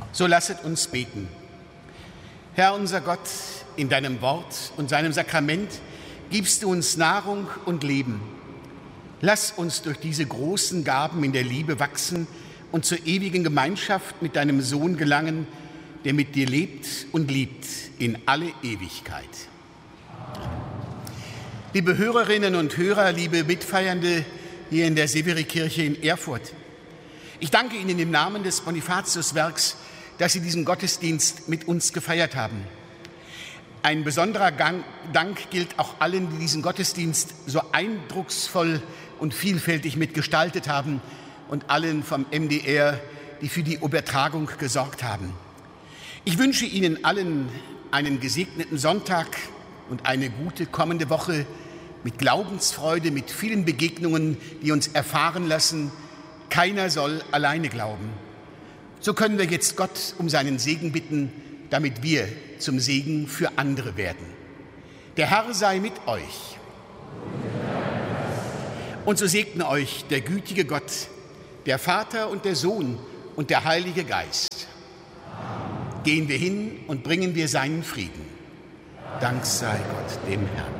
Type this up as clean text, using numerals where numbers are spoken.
So lasset uns beten. Herr unser Gott, in deinem Wort und seinem Sakrament gibst du uns Nahrung und Leben. Lass uns durch diese großen Gaben in der Liebe wachsen und zur ewigen Gemeinschaft mit deinem Sohn gelangen, der mit dir lebt und liebt in alle Ewigkeit. Liebe Hörerinnen und Hörer, liebe Mitfeiernde hier in der Severikirche in Erfurt, ich danke Ihnen im Namen des Bonifatiuswerks, dass Sie diesen Gottesdienst mit uns gefeiert haben. Ein besonderer Dank gilt auch allen, die diesen Gottesdienst so eindrucksvoll und vielfältig mitgestaltet haben und allen vom MDR, die für die Übertragung gesorgt haben. Ich wünsche Ihnen allen einen gesegneten Sonntag und eine gute kommende Woche mit Glaubensfreude, mit vielen Begegnungen, die uns erfahren lassen, keiner soll alleine glauben. So können wir jetzt Gott um seinen Segen bitten, damit wir zum Segen für andere werden. Der Herr sei mit euch. Und so segne euch der gütige Gott, der Vater und der Sohn und der Heilige Geist. Gehen wir hin und bringen wir seinen Frieden. Dank sei Gott, dem Herrn.